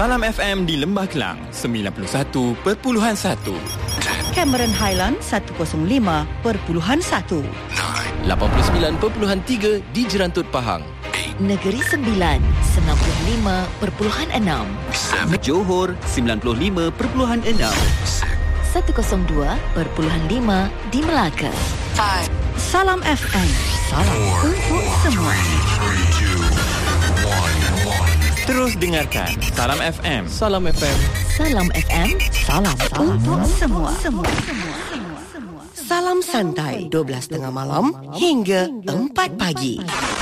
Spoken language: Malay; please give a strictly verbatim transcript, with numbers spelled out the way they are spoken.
Salam F M di Lembah Kelang sembilan puluh satu perpuluhan satu. Cameron Highland seratus lima perpuluhan satu. lapan puluh sembilan perpuluhan tiga di Jerantut Pahang. Negeri Sembilan sembilan puluh lima perpuluhan enam. Johor sembilan puluh lima perpuluhan enam. seratus dua perpuluhan lima di Melaka. Salam F M. Salam untuk semua. Terus dengarkan Salam F M. Salam F M. Salam F M. Salam, salam untuk semua. semua. Salam santai dua belas tengah malam hingga empat pagi.